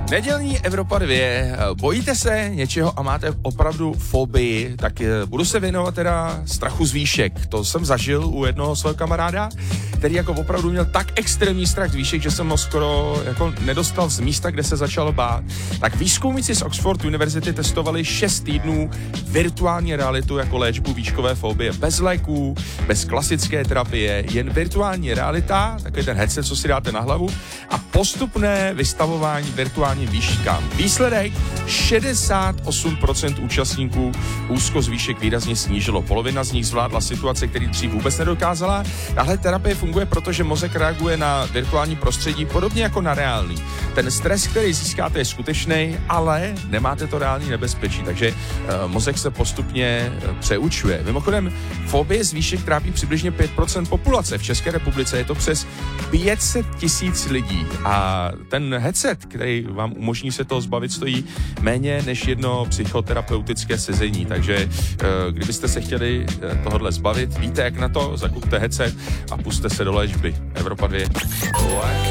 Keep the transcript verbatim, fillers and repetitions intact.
Nedělní Evropa dvě. Bojíte se něčeho a máte opravdu fobii, tak budu se věnovat teda strachu z výšek. To jsem zažil u jednoho svého kamaráda, který jako opravdu měl tak extrémní strach z výšek, že jsem ho skoro jako nedostal z místa, kde se začal bát. Tak výzkumníci z Oxford University testovali šest týdnů virtuální realitu jako léčbu výškové fobie. Bez léků, bez klasické terapie, jen virtuální realita, takový ten headset, co si dáte na hlavu, a postupné vystavování virtuálním výškám. Výsledek: šedesát osm procent účastníků úzkost z výšek výrazně snížilo. Polovina z nich zvládla situace, který dřív vůbec nedokázala. Tahle terapie funguje, protože mozek reaguje na virtuální prostředí podobně jako na reálný. Ten stres, který získáte, je skutečný, ale nemáte to reální nebezpečí, takže uh, mozek se postupně uh, přeučuje. Mimochodem, fobie z výšek trápí přibližně pět procent populace. V České republice je to přes pět set tisíc lidí a ten headset, který vám umožní se toho zbavit, stojí méně než jedno psychoterapeutické sezení, takže uh, kdybyste se chtěli uh, tohodle zbavit, víte jak na to, zakupte headset a pusťte se do léčby. Evropa dvě.